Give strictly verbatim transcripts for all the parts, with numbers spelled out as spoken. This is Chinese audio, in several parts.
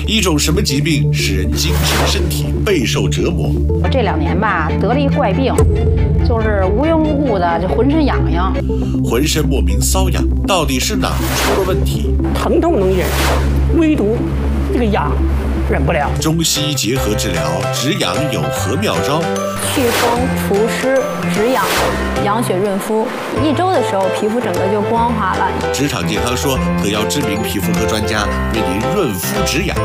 一种什么疾病使人精神身体备受折磨？ 我这两年吧得了一怪病，就是无缘无故的就浑身痒痒， 浑身莫名瘙痒，到底是哪儿出了问题？ 疼痛能忍，唯独这个痒忍不了。 中西医结合治疗，止痒有何妙招？ 祛风除湿止痒，养血润肤，一周的时候皮肤整个就光滑了。 职场健康说特邀知名皮肤科专家为您润肤止痒。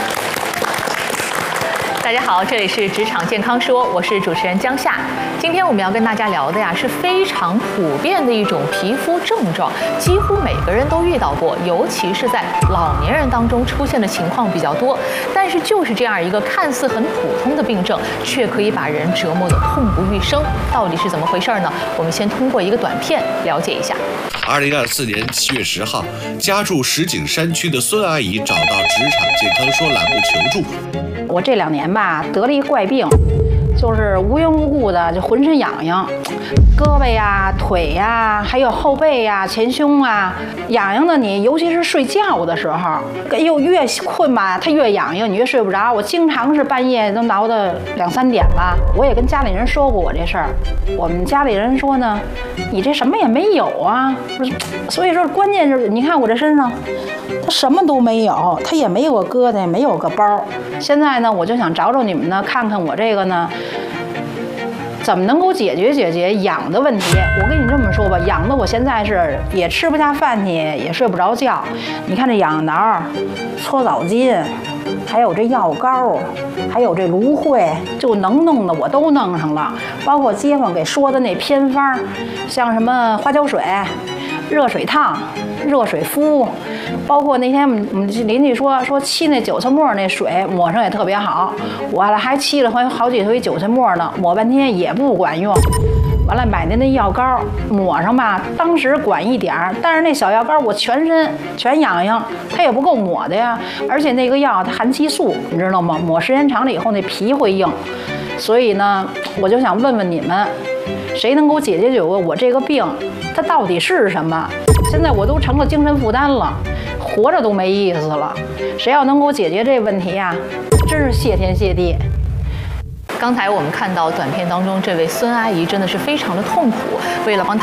大家好，这里是职场健康说，我是主持人江夏。今天我们要跟大家聊的呀是非常普遍的一种皮肤症状，几乎每个人都遇到过，尤其是在老年人当中出现的情况比较多。但是就是这样一个看似很普通的病症，却可以把人折磨得痛不欲生，到底是怎么回事呢？我们先通过一个短片了解一下。 二零二四年七月十号，家住石景山区的孙阿姨找到职场健康说栏目求助。 我这两年吧得了一怪病，就是无缘无故的就浑身痒痒，胳膊呀、腿呀，还有后背呀、前胸啊，痒痒的你，尤其是睡觉的时候，哎呦越困吧，它越痒痒，你越睡不着。我经常是半夜都挠到两三点了。我也跟家里人说过我这事儿，我们家里人说呢，你这什么也没有啊。所以说关键是你看我这身上，它什么都没有，它也没有个疙瘩，也没有个包。现在呢，我就想找找你们呢，看看我这个呢，怎么能够解决解决痒的问题？我跟你这么说吧，痒的我现在是也吃不下饭去，也睡不着觉。你看这痒挠、搓澡巾，还有这药膏，还有这芦荟，就能弄的我都弄上了。包括街坊给说的那偏方，像什么花椒水、热水烫、热水敷。包括那天我们邻居说说沏那韭菜末那水抹上也特别好，我还沏了好好几回韭菜末呢，抹半天也不管用。完了买的那药膏抹上吧，当时管一点儿，但是那小药膏我全身全痒痒，它也不够抹的呀。而且那个药它含激素，你知道吗？抹时间长了以后那皮会硬，所以呢，我就想问问你们，谁能给我解决解决我这个病，它到底是什么？现在我都成了精神负担了，活着都没意思了。谁要能给我解决这问题呀、啊，真是谢天谢地。 刚才我们看到短片当中，这位孙阿姨真的是非常的痛苦，为了帮她